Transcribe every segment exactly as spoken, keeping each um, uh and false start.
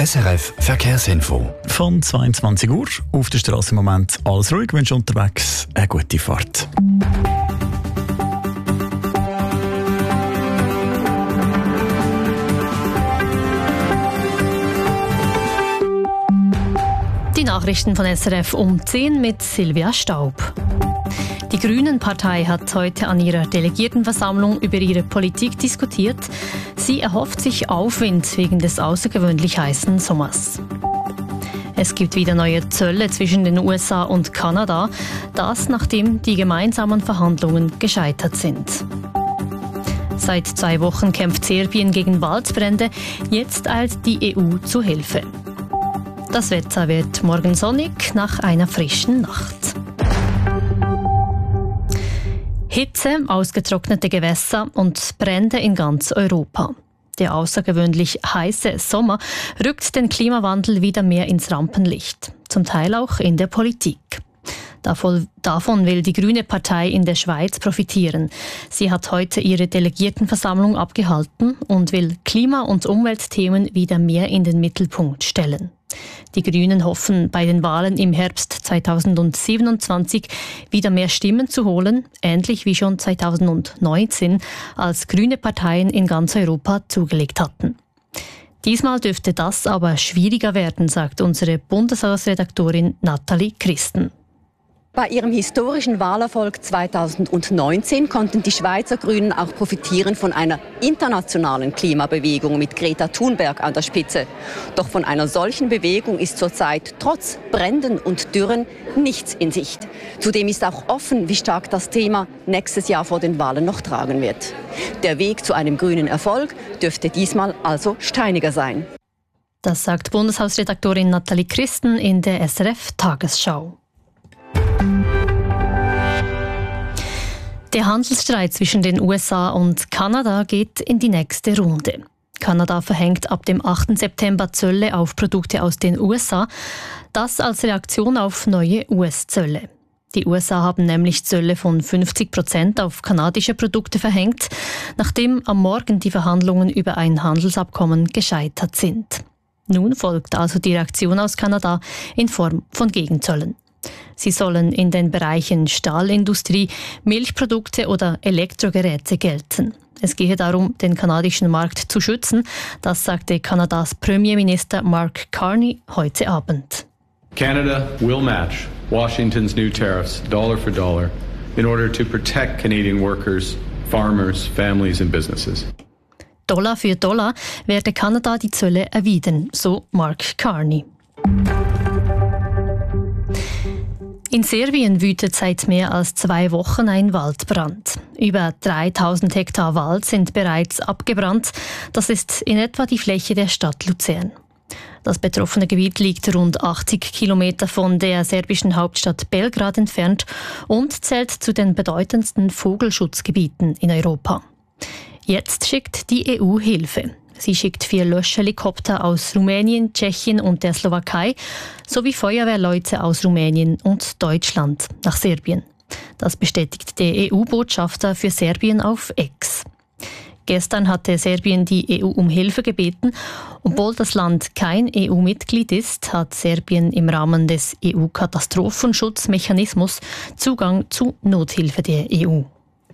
S R F Verkehrsinfo. Von zweiundzwanzig Uhr auf der Straße im Moment alles ruhig. Ich wünsche unterwegs eine gute Fahrt. Die Nachrichten von S R F um zehn mit Silvia Staub. Die Grünen-Partei hat heute an ihrer Delegiertenversammlung über ihre Politik diskutiert. Sie erhofft sich Aufwind wegen des außergewöhnlich heißen Sommers. Es gibt wieder neue Zölle zwischen den U S A und Kanada, das nachdem die gemeinsamen Verhandlungen gescheitert sind. Seit zwei Wochen kämpft Serbien gegen Waldbrände, jetzt eilt die E U zu Hilfe. Das Wetter wird morgen sonnig nach einer frischen Nacht. Hitze, ausgetrocknete Gewässer und Brände in ganz Europa. Der außergewöhnlich heiße Sommer rückt den Klimawandel wieder mehr ins Rampenlicht, zum Teil auch in der Politik. Davon, davon will die Grüne Partei in der Schweiz profitieren. Sie hat heute ihre Delegiertenversammlung abgehalten und will Klima- und Umweltthemen wieder mehr in den Mittelpunkt stellen. Die Grünen hoffen, bei den Wahlen im Herbst zweitausendsiebenundzwanzig wieder mehr Stimmen zu holen, ähnlich wie schon zweitausendneunzehn, als grüne Parteien in ganz Europa zugelegt hatten. Diesmal dürfte das aber schwieriger werden, sagt unsere Bundeshausredaktorin Nathalie Christen. Bei ihrem historischen Wahlerfolg zweitausendneunzehn konnten die Schweizer Grünen auch profitieren von einer internationalen Klimabewegung mit Greta Thunberg an der Spitze. Doch von einer solchen Bewegung ist zurzeit trotz Bränden und Dürren nichts in Sicht. Zudem ist auch offen, wie stark das Thema nächstes Jahr vor den Wahlen noch tragen wird. Der Weg zu einem grünen Erfolg dürfte diesmal also steiniger sein. Das sagt Bundeshausredaktorin Nathalie Christen in der S R F-Tagesschau. Der Handelsstreit zwischen den U S A und Kanada geht in die nächste Runde. Kanada verhängt ab dem achten September Zölle auf Produkte aus den U S A, das als Reaktion auf neue U S-Zölle. Die U S A haben nämlich Zölle von fünfzig Prozent auf kanadische Produkte verhängt, nachdem am Morgen die Verhandlungen über ein Handelsabkommen gescheitert sind. Nun folgt also die Reaktion aus Kanada in Form von Gegenzöllen. Sie sollen in den Bereichen Stahlindustrie, Milchprodukte oder Elektrogeräte gelten. Es gehe darum, den kanadischen Markt zu schützen, das sagte Kanadas Premierminister Mark Carney heute Abend. Canada will match Washington's new tariffs dollar for dollar in order to protect Canadian workers, farmers, families and businesses. Dollar für Dollar werde Kanada die Zölle erwidern, so Mark Carney. In Serbien wütet seit mehr als zwei Wochen ein Waldbrand. Über dreitausend Hektar Wald sind bereits abgebrannt. Das ist in etwa die Fläche der Stadt Luzern. Das betroffene Gebiet liegt rund achtzig Kilometer von der serbischen Hauptstadt Belgrad entfernt und zählt zu den bedeutendsten Vogelschutzgebieten in Europa. Jetzt schickt die E U Hilfe. Sie schickt vier Löschhelikopter aus Rumänien, Tschechien und der Slowakei sowie Feuerwehrleute aus Rumänien und Deutschland nach Serbien. Das bestätigt der E U-Botschafter für Serbien auf X. Gestern hatte Serbien die E U um Hilfe gebeten. Obwohl das Land kein E U-Mitglied ist, hat Serbien im Rahmen des E U-Katastrophenschutzmechanismus Zugang zu Nothilfe der E U.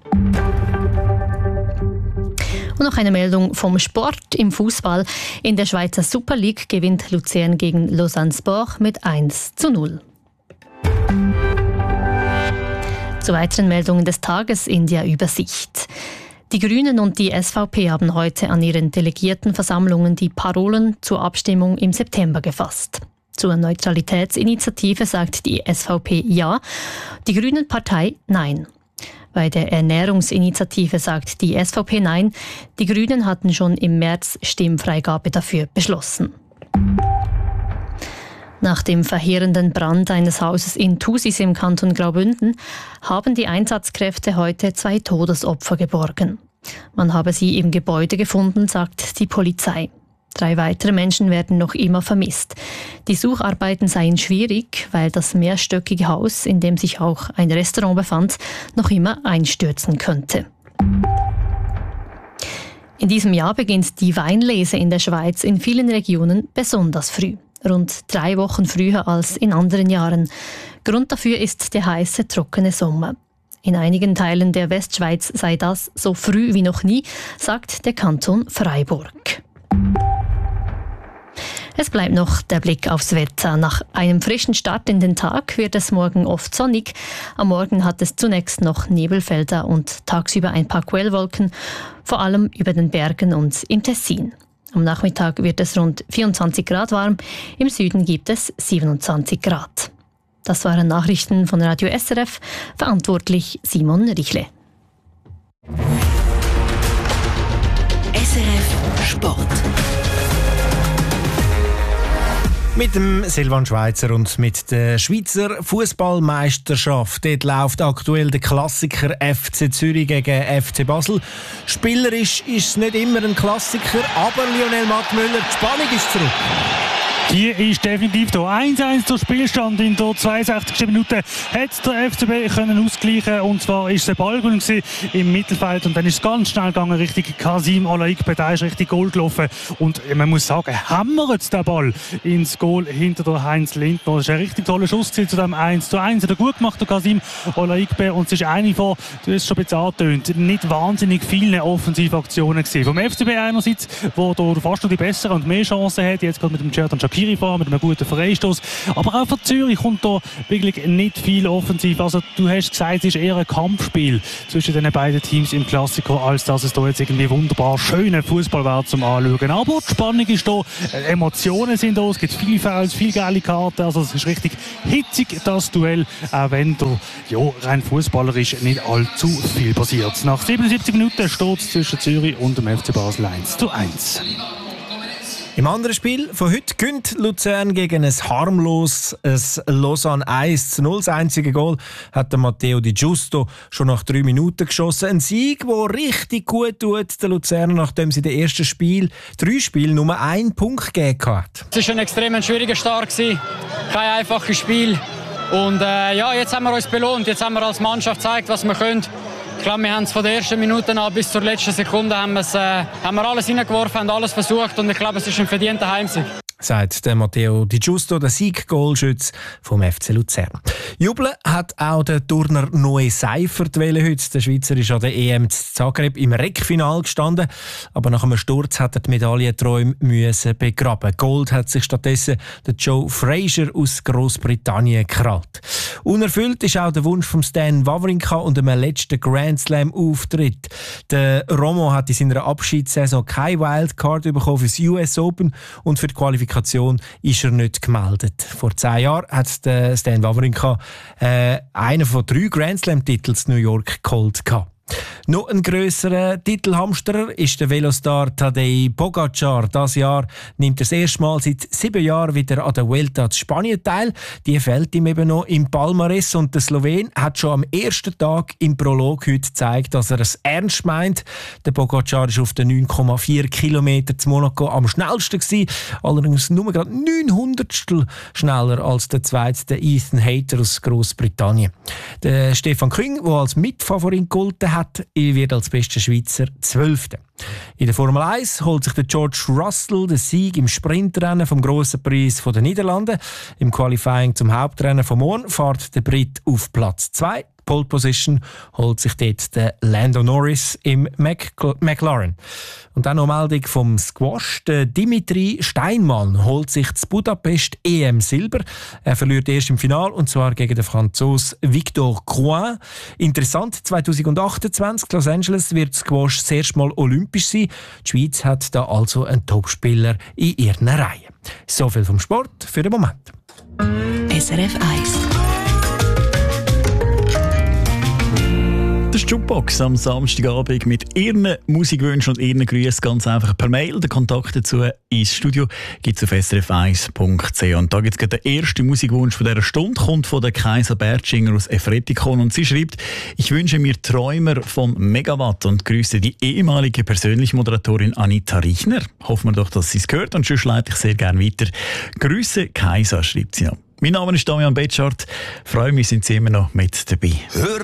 Und noch eine Meldung vom Sport im Fußball. In der Schweizer Super League gewinnt Luzern gegen Lausanne Sport mit eins zu null. Zu weiteren Meldungen des Tages in der Übersicht. Die Grünen und die S V P haben heute an ihren Delegiertenversammlungen die Parolen zur Abstimmung im September gefasst. Zur Neutralitätsinitiative sagt die S V P Ja, die Grünen-Partei Nein. Bei der Ernährungsinitiative sagt die S V P Nein. Die Grünen hatten schon im März Stimmfreigabe dafür beschlossen. Nach dem verheerenden Brand eines Hauses in Thusis im Kanton Graubünden haben die Einsatzkräfte heute zwei Todesopfer geborgen. Man habe sie im Gebäude gefunden, sagt die Polizei. Drei weitere Menschen werden noch immer vermisst. Die Sucharbeiten seien schwierig, weil das mehrstöckige Haus, in dem sich auch ein Restaurant befand, noch immer einstürzen könnte. In diesem Jahr beginnt die Weinlese in der Schweiz in vielen Regionen besonders früh. Rund drei Wochen früher als in anderen Jahren. Grund dafür ist der heiße, trockene Sommer. In einigen Teilen der Westschweiz sei das so früh wie noch nie, sagt der Kanton Freiburg. Es bleibt noch der Blick aufs Wetter. Nach einem frischen Start in den Tag wird es morgen oft sonnig. Am Morgen hat es zunächst noch Nebelfelder und tagsüber ein paar Quellwolken, vor allem über den Bergen und im Tessin. Am Nachmittag wird es rund vierundzwanzig Grad warm, im Süden gibt es siebenundzwanzig Grad. Das waren Nachrichten von Radio S R F, verantwortlich Simon Richle. S R F Sport. Mit dem Silvan Schweizer und mit der Schweizer Fußballmeisterschaft. Dort läuft aktuell der Klassiker F C Zürich gegen F C Basel. Spielerisch ist es nicht immer ein Klassiker, aber Lionel Mattmüller, die Spannung ist zurück. Hier ist definitiv der eins eins der Spielstand. In der zweiundsechzigsten Minute hat der F C B können ausgleichen, und zwar ist es ein Ballgewinn im Mittelfeld und dann ist es ganz schnell gegangen Richtung Kasim Olaikbe. Der ist richtig Goal gelaufen und man muss sagen, hämmert der Ball ins Goal hinter der Heinz Lindner. Das ist ein richtig toller Schuss zu dem eins zu eins. Hat er gut gemacht, der Kasim Olaikbe, und es ist eine von, du hast es schon ein bisschen angetönt, nicht wahnsinnig viele Offensivaktionen gewesen. Vom F C B einerseits, wo der fast noch die besseren und mehr Chancen hat, jetzt gerade mit dem Cerdan Shaqiri fahren, mit einem guten Freistoß. Aber auch für Zürich kommt da wirklich nicht viel offensiv. Also du hast gesagt, es ist eher ein Kampfspiel zwischen den beiden Teams im Klassiker, als dass es da jetzt irgendwie wunderbar schöner Fußball wäre zum Anschauen. Aber die Spannung ist da, Emotionen sind da, es gibt viele Fouls, viele geile Karten. Also es ist richtig hitzig, das Duell, auch wenn da ja, rein fußballerisch nicht allzu viel passiert. Nach siebenundsiebzig Minuten steht es zwischen Zürich und dem F C Basel eins zu eins. Im anderen Spiel von heute gewinnt Luzern gegen ein harmlos Lausanne eins zu null. Das einzige Goal hat der Matteo Di Giusto schon nach drei Minuten geschossen. Ein Sieg, der richtig gut tut, der Luzerner, nachdem sie in den ersten Spiel, drei Spielen nur einen Punkt gegeben hat. Es war ein extrem schwieriger Start, kein einfaches Spiel. Und äh, ja, jetzt haben wir uns belohnt, jetzt haben wir als Mannschaft gezeigt, was wir können. Ich glaube, wir haben es von der ersten Minute an bis zur letzten Sekunde haben, äh, haben wir alles hineingeworfen, haben alles versucht, und ich glaube, es ist ein verdienter Heimsieg. Sagt der Matteo Di Giusto, der Sieg-Goalschütze vom F C Luzern. Jubeln hat auch der Turner Noe Seifert heute. Der Schweizer ist an der E M zu Zagreb im Rekfinal gestanden, aber nach einem Sturz hat er die Medaillenträume müssen begraben. Gold hat sich stattdessen der Joe Frazier aus Großbritannien gekrallt. Unerfüllt ist auch der Wunsch von Stan Wawrinka und einem letzten Grand Slam-Auftritt. Der Romo hat in seiner Abschiedssaison keine Wildcard bekommen für das U S Open und für die Qualifikation ist er nicht gemeldet. Vor zehn Jahren hat der Stan Wawrinka äh, einen von drei Grand Slam-Titeln in New York geholt. Noch ein grösserer Titelhamsterer ist der Velostar Tadej Pogacar. Dieses Jahr nimmt er das erste Mal seit sieben Jahren wieder an der Vuelta zu Spanien teil. Die fällt ihm eben noch im Palmares, und der Slowen hat schon am ersten Tag im Prolog heute gezeigt, dass er es ernst meint. Der Pogacar ist auf den neun Komma vier Kilometer zu Monaco am schnellsten gewesen, allerdings nur gerade neunhundertstel schneller als der zweite Ethan Hayter aus Großbritannien. Der Stefan Küng, der als Mitfavorit gegolten hat, wird als bester Schweizer Zwölfter. In der Formel eins holt sich der George Russell den Sieg im Sprintrennen vom Grossen Preis der Niederlande. Im Qualifying zum Hauptrennen vom morgen fährt der Brit auf Platz zwei. Pole Position holt sich dort der Lando Norris im Mac- McLaren. Und dann noch eine Meldung vom Squash. Der Dimitri Steinmann holt sich zu Budapest E M Silber. Er verliert erst im Finale, und zwar gegen den Franzosen Victor Crouin. Interessant, zwanzig achtundzwanzig Los Angeles wird Squash das erste Mal olympisch sein. Die Schweiz hat da also einen Topspieler in ihren Reihen. So viel vom Sport für den Moment. S R F eins. Der Jukebox am Samstagabend mit Ihren Musikwünschen und Ihren Grüßen ganz einfach per Mail. Den Kontakt dazu ins Studio gibt es auf s r f eins punkt c h. Und da gibt es den ersten Musikwunsch von dieser Stunde, kommt von der Kaiser Bertschinger aus Efretikon, und sie schreibt: Ich wünsche mir Träumer von Megawatt und grüße die ehemalige persönliche Moderatorin Anita Richner. Hoffen wir doch, dass sie es gehört, und sonst leite ich sehr gerne weiter. Grüße Kaiser, schreibt sie noch. Mein Name ist Damian Betschart. Freue mich, sind Sie immer noch mit dabei.